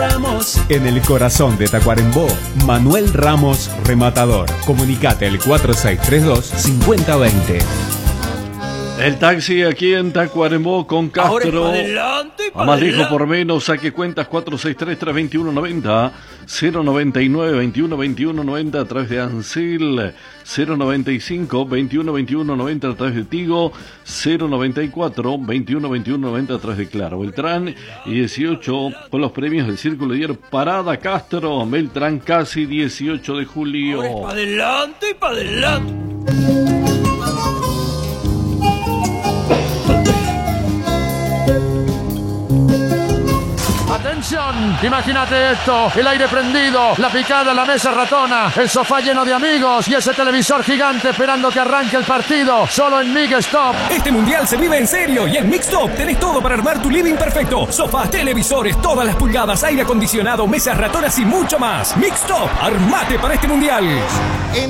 Ramos. En el corazón de Tacuarembó, Manuel Ramos Rematador. Comunicate al 4632-5020. El taxi aquí en Tacuarembó con Castro. A más lejos por menos, saque cuentas 463-321-90, 099-21-21-90 a través de Ansil, 095-21-21-90 a través de Tigo, 094-21-21-90 a través de Claro. Beltrán y 18 con los premios del Círculo de Hierro. Parada Castro, Beltrán casi 18 de julio. Para adelante y para adelante. Atención, imagínate esto, el aire prendido, la picada, la mesa ratona, el sofá lleno de amigos y ese televisor gigante esperando que arranque el partido, solo en Mixtop. Este mundial se vive en serio y en Mixtop tenés todo para armar tu living perfecto. Sofás, televisores, todas las pulgadas, aire acondicionado, mesas ratonas y mucho más. Mixtop, armate para este mundial.